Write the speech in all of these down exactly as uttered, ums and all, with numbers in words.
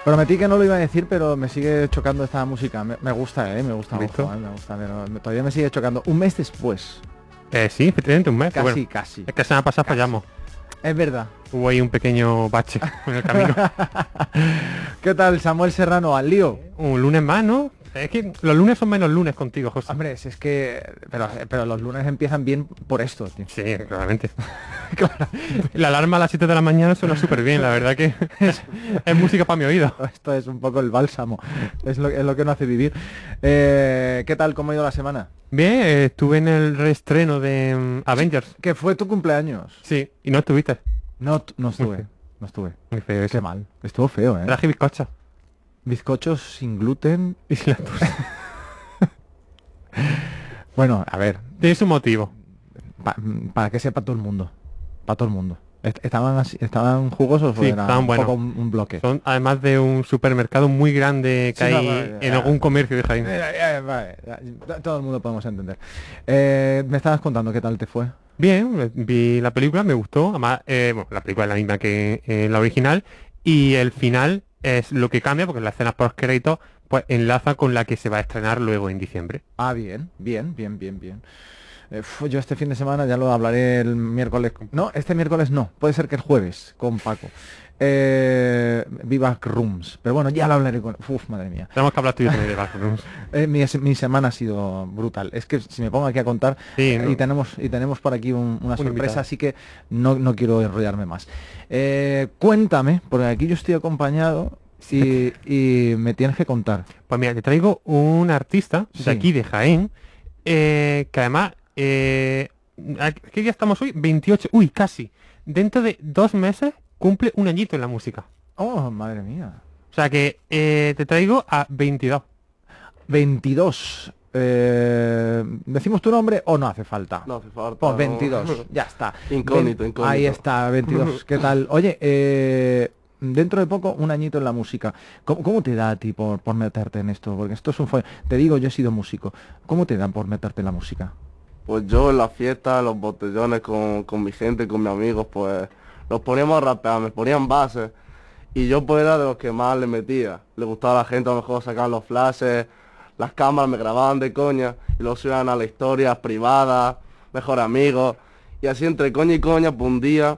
Prometí que no lo iba a decir, pero me sigue chocando esta música. Me, me gusta, eh, me gusta, ¿Listo? ojo, eh, me gusta, pero me- todavía me sigue chocando. Un mes después, Eh, sí, efectivamente, un mes. casi, Bueno, casi. es que la semana pasada Casi. fallamos. Es verdad. Hubo ahí un pequeño bache en el camino. ¿Qué tal, Samuel Serrano? Al lío. Un lunes más, ¿no? Es que los lunes son menos lunes contigo, José. Hombre, si es que... Pero, pero los lunes empiezan bien por esto, tío. Sí, claramente. La alarma a las siete de la mañana suena súper bien, la verdad que es, es música para mi oído. Esto es un poco el bálsamo. Es lo, es lo que nos hace vivir. Eh, ¿Qué tal? ¿Cómo ha ido la semana? Bien, eh, estuve en el reestreno de mm, Avengers. Que fue tu cumpleaños. Sí, y no estuviste. No, t- no Muy estuve. feo. No estuve. Muy feo Qué eso. mal. Estuvo feo, ¿eh? Traje bizcocha. Bizcochos sin gluten. Y sin lactosa. Bueno, a ver. Tiene su motivo. pa- para que sepa todo el mundo. Para todo el mundo. Est- ¿Estaban así- estaban jugosos o Sí, era estaban un buenos. poco un, un bloque? Son además de un supermercado muy grande que Sí, no, hay vale, en ya. algún comercio de Jaén. Eh, eh, vale, ya, todo el mundo podemos entender. Eh, me estabas contando qué tal te fue. Bien, eh, vi la película, me gustó. Además, eh, bueno, la película es la misma que eh, la original. Y el final es lo que cambia, porque la escena post crédito pues enlaza con la que se va a estrenar luego en diciembre. Ah, bien, bien, bien, bien, bien. Eh, fu- yo este fin de semana ya lo hablaré el miércoles. No, este miércoles no. Puede ser que el jueves con Paco. Eh, Viva Rooms. Pero bueno, ya lo hablaré con... Uf, madre mía. Tenemos que hablar tú y yo también de Backrooms. Eh, mi, mi semana ha sido brutal. Es que si me pongo aquí a contar Sí, eh, ¿no? y tenemos y tenemos por aquí un- una Un sorpresa, invitado. así que no, no quiero enrollarme más. Eh, cuéntame, porque aquí yo estoy acompañado y, y me tienes que contar. Pues mira, te traigo un artista Sí. de aquí, de Jaén, eh, que además, eh, ¿a ¿qué día estamos hoy? veintiocho, uy, casi. Dentro de dos meses cumple un añito en la música. Oh, madre mía. O sea que eh, te traigo a veintidós. veintidós. Eh, ¿Decimos tu nombre o no hace falta? No hace falta. Pues no. veintidós, ya está. Incógnito, Ven- incógnito. Ahí está, veintidós. ¿Qué tal? Oye, eh, dentro de poco un añito en la música. ¿Cómo, cómo te da a ti por, por meterte en esto? Porque esto es un... fue- Te digo, yo he sido músico. ¿Cómo te dan por meterte en la música? Pues yo en la fiesta, en los botellones con, con mi gente, con mis amigos, pues nos poníamos a rapear, me ponían bases. Y yo pues era de los que más le metía. Le gustaba a la gente, a lo mejor sacaban los flashes, las cámaras me grababan de coña y luego se iban a las historias privadas, mejor amigos. Y así entre coña y coña, pues un día,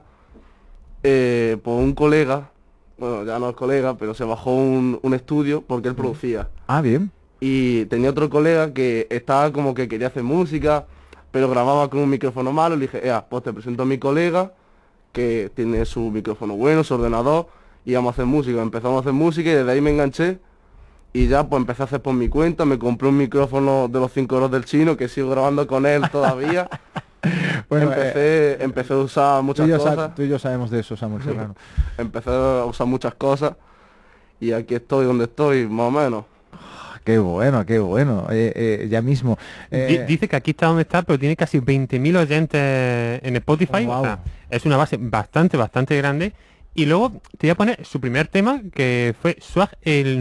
eh, pues un colega, bueno ya no es colega, pero se bajó un, un estudio porque él producía. Ah, bien. Y tenía otro colega que estaba como que quería hacer música, pero grababa con un micrófono malo. Y le dije, Ea, pues te presento a mi colega, que tiene su micrófono bueno, su ordenador, y vamos a hacer música. Empezamos a hacer música y desde ahí me enganché. Y ya pues empecé a hacer por mi cuenta, me compré un micrófono de los cinco euros del chino, que sigo grabando con él todavía. Bueno, empecé, empecé a usar tú, muchas y yo, sa- cosas, tú y yo sabemos de eso, Samuel Serrano. empecé a usar muchas cosas, y aquí estoy donde estoy, más o menos. Qué bueno, qué bueno. Eh, eh, ya mismo. Di- Eh, Dice que aquí está donde está, pero tiene casi veinte mil oyentes en Spotify. Oh, wow. O sea, es una base bastante, bastante grande. Y luego te voy a poner su primer tema, que fue Swag, el